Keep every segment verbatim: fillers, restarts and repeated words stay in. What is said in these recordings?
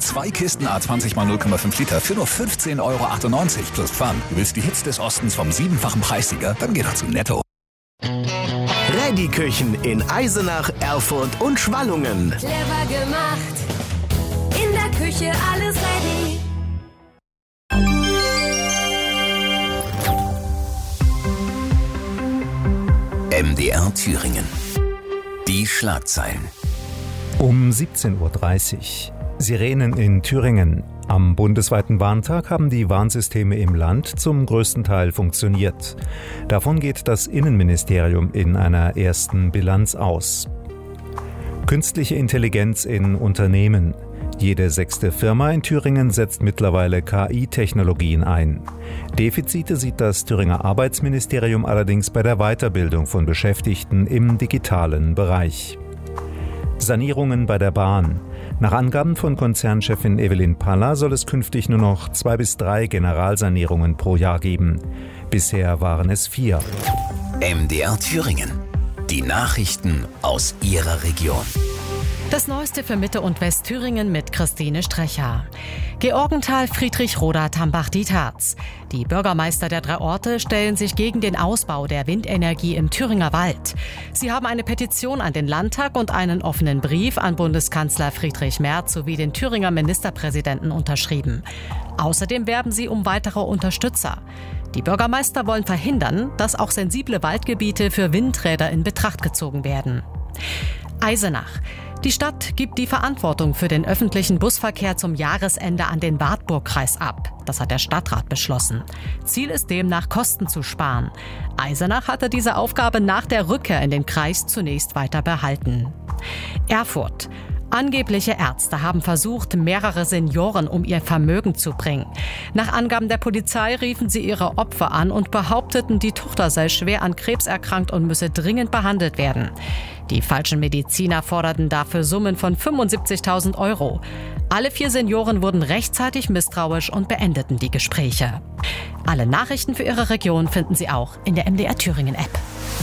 Zwei Kisten A zwanzig mal null Komma fünf Liter für nur fünfzehn Euro achtundneunzig plus Pfand. Du willst die Hits des Ostens vom siebenfachen Preissieger? Dann geh doch zu Netto. Ready Küchen in Eisenach, Erfurt und Schwallungen. Clever gemacht, in der Küche alles ready. M D R Thüringen. Die Schlagzeilen. Um siebzehn Uhr dreißig. Sirenen in Thüringen. Am bundesweiten Warntag haben die Warnsysteme im Land zum größten Teil funktioniert. Davon geht das Innenministerium in einer ersten Bilanz aus. Künstliche Intelligenz in Unternehmen. Jede sechste Firma in Thüringen setzt mittlerweile K I-Technologien ein. Defizite sieht das Thüringer Arbeitsministerium allerdings bei der Weiterbildung von Beschäftigten im digitalen Bereich. Sanierungen bei der Bahn. Nach Angaben von Konzernchefin Evelyn Paller soll es künftig nur noch zwei bis drei Generalsanierungen pro Jahr geben. Bisher waren es vier. M D R Thüringen. Die Nachrichten aus Ihrer Region. Das Neueste für Mitte- und Westthüringen mit Christine Strecher. Georgenthal, Friedrichroda, Tambach-Dietharz. Die Bürgermeister der drei Orte stellen sich gegen den Ausbau der Windenergie im Thüringer Wald. Sie haben eine Petition an den Landtag und einen offenen Brief an Bundeskanzler Friedrich Merz sowie den Thüringer Ministerpräsidenten unterschrieben. Außerdem werben sie um weitere Unterstützer. Die Bürgermeister wollen verhindern, dass auch sensible Waldgebiete für Windräder in Betracht gezogen werden. Eisenach. Die Stadt gibt die Verantwortung für den öffentlichen Busverkehr zum Jahresende an den Wartburgkreis ab. Das hat der Stadtrat beschlossen. Ziel ist demnach, Kosten zu sparen. Eisenach hatte diese Aufgabe nach der Rückkehr in den Kreis zunächst weiter behalten. Erfurt. Angebliche Ärzte haben versucht, mehrere Senioren um ihr Vermögen zu bringen. Nach Angaben der Polizei riefen sie ihre Opfer an und behaupteten, die Tochter sei schwer an Krebs erkrankt und müsse dringend behandelt werden. Die falschen Mediziner forderten dafür Summen von fünfundsiebzigtausend Euro. Alle vier Senioren wurden rechtzeitig misstrauisch und beendeten die Gespräche. Alle Nachrichten für Ihre Region finden Sie auch in der M D R Thüringen App.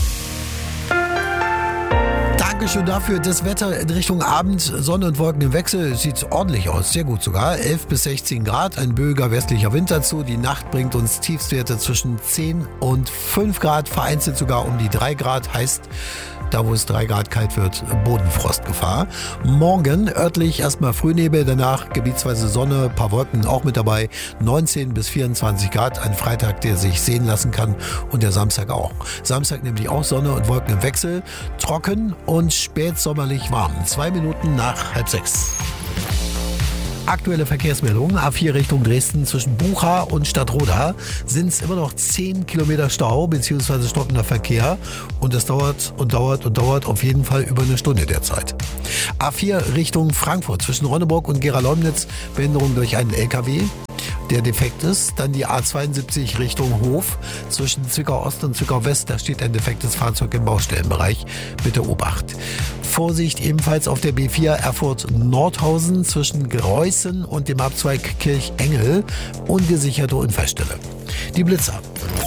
Dankeschön dafür. Das Wetter in Richtung Abend, Sonne und Wolken im Wechsel, sieht ordentlich aus, sehr gut sogar. elf bis sechzehn Grad, ein böiger westlicher Wind dazu. Die Nacht bringt uns Tiefstwerte zwischen zehn und fünf Grad, vereinzelt sogar um die drei Grad, heißt, da wo es drei Grad kalt wird, Bodenfrostgefahr. Morgen örtlich erstmal Frühnebel, danach gebietsweise Sonne, ein paar Wolken auch mit dabei, neunzehn bis vierundzwanzig Grad, ein Freitag, der sich sehen lassen kann, und der Samstag auch. Samstag nämlich auch Sonne und Wolken im Wechsel, trocken und spätsommerlich warm. Zwei Minuten nach halb sechs. Aktuelle Verkehrsmeldungen. A vier Richtung Dresden zwischen Bucha und Stadtroda sind es immer noch zehn Kilometer Stau bzw. stockender Verkehr. Und das dauert und dauert und dauert auf jeden Fall über eine Stunde derzeit. A vier Richtung Frankfurt zwischen Ronneburg und Gera-Leumnitz. Behinderung durch einen L K W, der defekt ist. Dann die A zweiundsiebzig Richtung Hof zwischen Zwickau Ost und Zwickau West. Da steht ein defektes Fahrzeug im Baustellenbereich. Bitte Obacht. Vorsicht ebenfalls auf der B vier Erfurt-Nordhausen zwischen Greußen und dem Abzweig Kirchengel. Ungesicherte Unfallstelle. Die Blitzer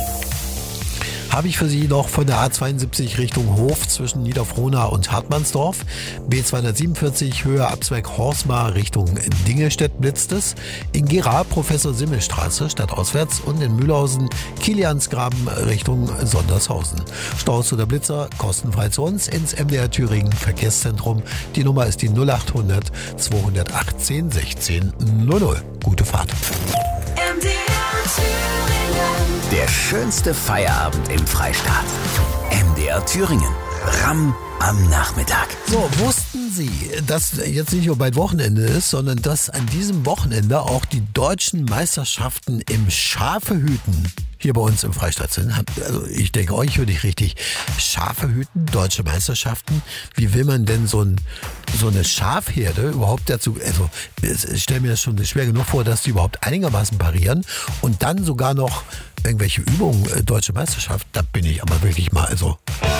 habe ich für Sie noch von der A zweiundsiebzig Richtung Hof zwischen Niederfrohna und Hartmannsdorf. B zweihundertsiebenundvierzig Höhe Abzweig Horsmar Richtung Dingelstedt blitzt es. In Gera Professor-Simmel-Straße stadtauswärts und in Mühlhausen Kiliansgraben Richtung Sondershausen. Staus oder Blitzer kostenfrei zu uns ins M D R Thüringen Verkehrszentrum. Die Nummer ist die null achthundert zweihundertachtzehn sechzehn null null. Gute Fahrt. M D R Thüringen. Der schönste Feierabend im Freistaat. M D R Thüringen. Ramm am Nachmittag. So, wussten Sie, dass jetzt nicht nur bald Wochenende ist, sondern dass an diesem Wochenende auch die deutschen Meisterschaften im Schafehüten hier bei uns im Freistaat sind? Also ich denke, euch höre ich richtig. Schafehüten, deutsche Meisterschaften. Wie will man denn so, ein, so eine Schafherde überhaupt dazu, also ich stelle mir das schon schwer genug vor, dass die überhaupt einigermaßen parieren und dann sogar noch irgendwelche Übungen, äh, deutsche Meisterschaft, da bin ich aber wirklich mal, also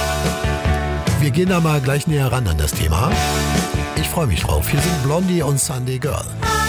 wir gehen da mal gleich näher ran an das Thema. Ich freue mich drauf. Hier sind Blondie und Sunday Girl.